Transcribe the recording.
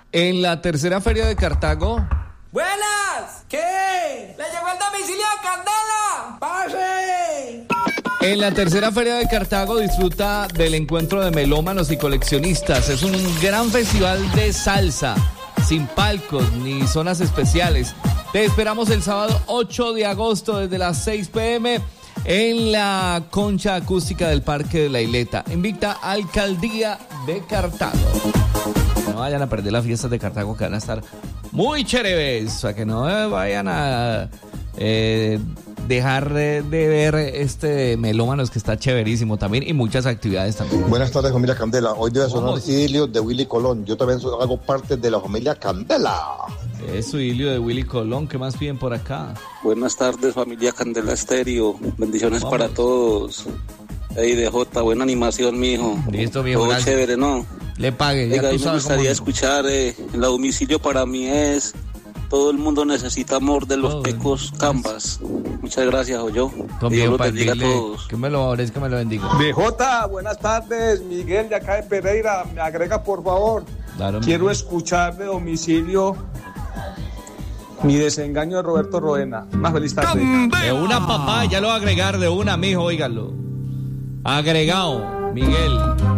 En la tercera feria de Cartago. ¡Buenas! ¿Qué? ¡Le llegó el domicilio a Candela! ¡Pase! En la tercera feria de Cartago disfruta del encuentro de melómanos y coleccionistas. Es un gran festival de salsa, sin palcos ni zonas especiales. Te esperamos el sábado 8 de agosto desde las 6 p.m. en la concha acústica del Parque de la Isleta. Invita Alcaldía de Cartago. No vayan a perder las fiestas de Cartago, que van a estar muy chéveres. O sea, que no vayan a dejar de ver melómanos, que está chéverísimo también, y muchas actividades también. Buenas tardes, familia Candela. Hoy debe sonar Idilio de Willy Colón. Yo también hago parte de la familia Candela. Eso, Idilio de Willy Colón. ¿Qué más piden por acá? Buenas tardes, familia Candela Estéreo. Bendiciones para todos. Ey, DJ, buena animación, mijo. Listo, viejo. Todo chévere, ¿no? Le pague. Oiga, me gustaría escuchar en la domicilio para mí es Todo el mundo necesita amor de los Pecos Cambas. Muchas gracias, Oyo. Dios los bendiga a todos. Que me lo favorezca, que me lo bendiga. DJ, buenas tardes. Miguel de acá de Pereira. Me agrega, por favor. Claro, quiero Miguel. escuchar de domicilio Mi desengaño de Roberto Roena. Una feliz tarde. De una, papá, ya lo voy a agregar de una, mijo, óigalo. Agregado, Miguel.